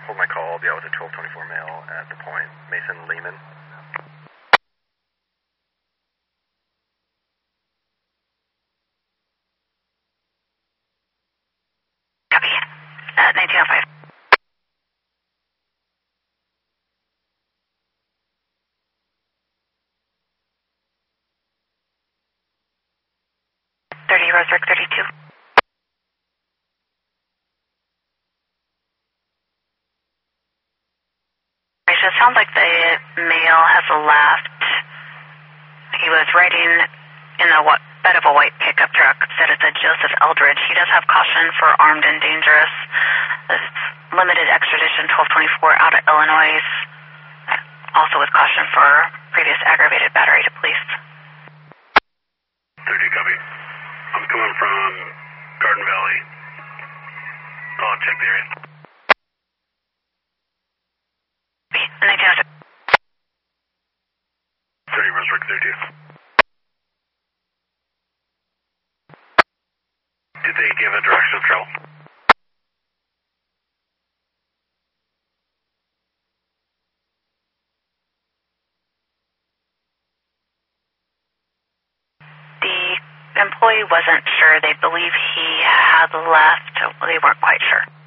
hold my call. I'll be out with a 1224 mail at the point. Mason Lehman. Copy. 1905. Roseburg 32. It sounds like the male has left. He was riding in the bed of a white pickup truck. Said it's a Joseph Eldridge. He does have caution for armed and dangerous. It's limited extradition 1224 out of Illinois. Also with caution for previous aggravated battery to police. 30 copy. I'm coming from Garden Valley. I'll check the area. 1906. 30 Roseburg 32. Did they give a direction of travel? The employee wasn't sure. They believe he had left. They weren't quite sure.